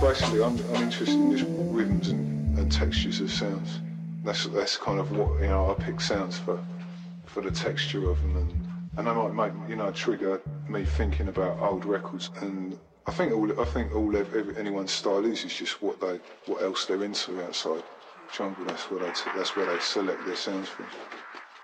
basically, I'm interested in just rhythms and textures of sounds. That's kind of what, you know, I pick sounds for the texture of them, and they might make, you know, trigger me thinking about old records. And I think anyone's style is just what else they're into outside jungle. That's where they select their sounds from.